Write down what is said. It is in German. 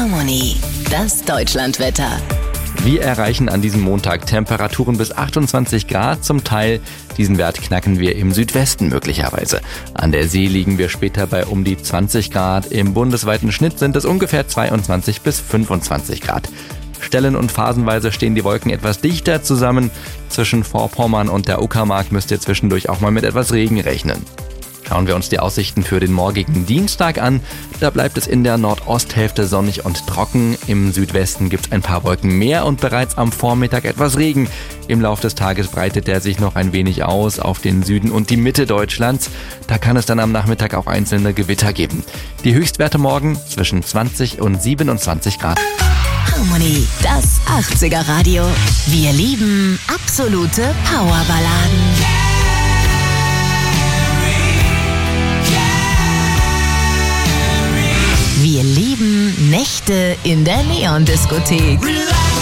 Harmony, das Deutschlandwetter. Wir erreichen an diesem Montag Temperaturen bis 28 Grad. Zum Teil diesen Wert knacken wir im Südwesten möglicherweise. An der See liegen wir später bei um die 20 Grad. Im bundesweiten Schnitt sind es ungefähr 22 bis 25 Grad. Stellen- und phasenweise stehen die Wolken etwas dichter zusammen. Zwischen Vorpommern und der Uckermark müsst ihr zwischendurch auch mal mit etwas Regen rechnen. Schauen wir uns die Aussichten für den morgigen Dienstag an. Da bleibt es in der Nordosthälfte sonnig und trocken. Im Südwesten gibt es ein paar Wolken mehr und bereits am Vormittag etwas Regen. Im Laufe des Tages breitet der sich noch ein wenig aus auf den Süden und die Mitte Deutschlands. Da kann es dann am Nachmittag auch einzelne Gewitter geben. Die Höchstwerte morgen zwischen 20 und 27 Grad. Harmony, das 80er Radio. Wir lieben absolute Powerballaden. Wir lieben Nächte in der Neon-Diskothek.